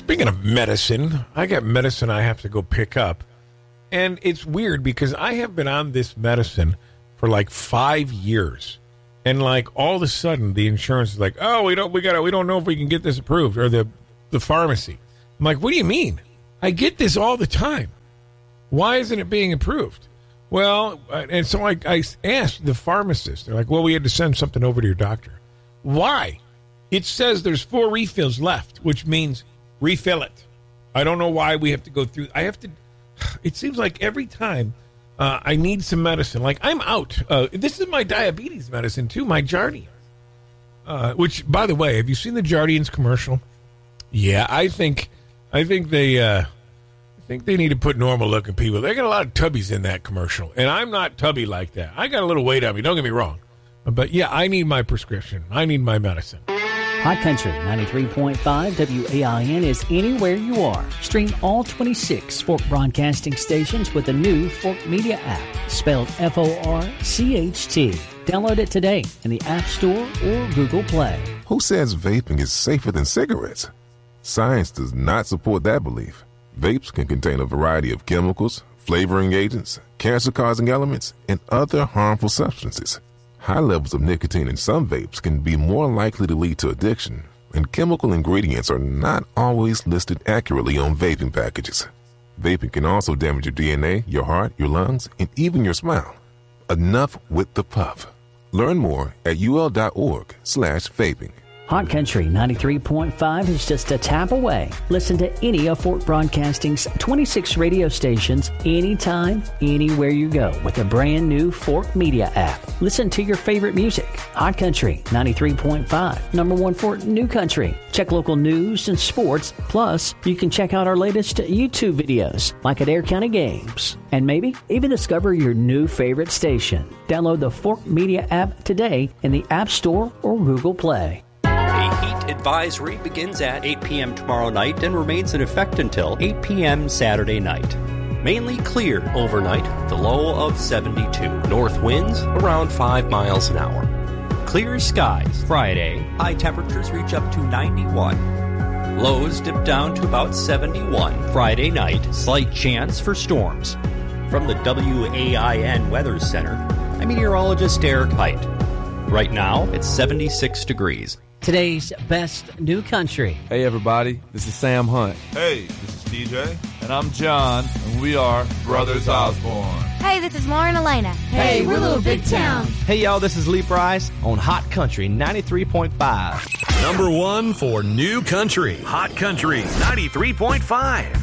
Speaking of medicine, I got medicine I have to go pick up. And it's weird because I have been on this medicine for like 5 years. And like all of a sudden the insurance is like, oh, we don't know if we can get this approved, or the pharmacy. I'm like, what do you mean? I get this all the time. Why isn't it being approved? Well, and so I asked the pharmacist. They're like, well, we had to send something over to your doctor. Why? It says there's 4 refills left, which means refill it. I don't know why we have to go through. It seems like every time I need some medicine, like I'm out. This is my diabetes medicine too, my Jardiance. Which, by the way, have you seen the Jardiance commercial? Yeah, I think they need to put normal looking people. They got a lot of tubbies in that commercial, and I'm not tubby like that. I got a little weight on me. Don't get me wrong, but yeah, I need my prescription. I need my medicine. Hot Country 93.5 WAIN is anywhere you are. Stream all 26 Fork Broadcasting stations with the new Fork Media app, spelled FORCHT. Download it today in the App Store or Google Play. Who says vaping is safer than cigarettes? Science does not support that belief. Vapes can contain a variety of chemicals, flavoring agents, cancer-causing elements, and other harmful substances. High levels of nicotine in some vapes can be more likely to lead to addiction, and chemical ingredients are not always listed accurately on vaping packages. Vaping can also damage your DNA, your heart, your lungs, and even your smile. Enough with the puff. Learn more at ul.org/vaping. Hot Country 93.5 is just a tap away. Listen to any of Fork Broadcasting's 26 radio stations anytime, anywhere you go with the brand new Fork Media app. Listen to your favorite music. Hot Country 93.5, #1 for New Country. Check local news and sports. Plus, you can check out our latest YouTube videos, like at Adair County Games. And maybe even discover your new favorite station. Download the Fork Media app today in the App Store or Google Play. A heat advisory begins at 8 p.m. tomorrow night and remains in effect until 8 p.m. Saturday night. Mainly clear overnight, the low of 72. North winds around 5 miles an hour. Clear skies Friday. High temperatures reach up to 91. Lows dip down to about 71. Friday night, slight chance for storms. From the WAIN Weather Center, I'm meteorologist Eric Height. Right now, it's 76 degrees. Today's best new country. Hey everybody, this is Sam Hunt. Hey, this is TJ. And I'm John, and we are Brothers Osborne. Hey, this is Lauren Elena. Hey, we're Little Big Town. Hey y'all, this is Lee Price on Hot Country 93.5. #1 for New Country, Hot Country 93.5.